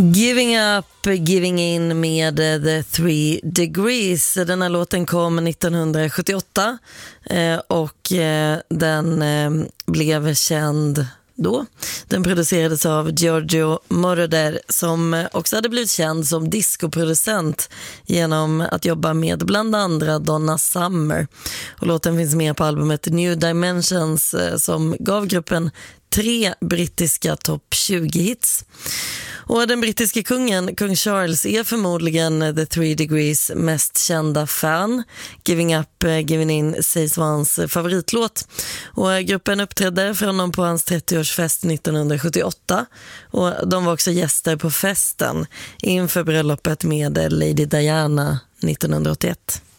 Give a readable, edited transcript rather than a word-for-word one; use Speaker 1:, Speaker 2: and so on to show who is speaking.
Speaker 1: Giving Up, Giving In med The Three Degrees. Den här låten kom 1978 och den blev känd då. Den producerades av Giorgio Moroder som också hade blivit känd som discoproducent genom att jobba med bland andra Donna Summer. Och låten finns med på albumet New Dimensions som gav gruppen 3 brittiska topp 20-hits. Och den brittiska kung Charles är förmodligen The Three Degrees mest kända fan. Giving Up, Giving In sägs vara hans favoritlåt. Och gruppen uppträdde för honom på hans 30-årsfest 1978. Och de var också gäster på festen inför bröllopet med Lady Diana 1981.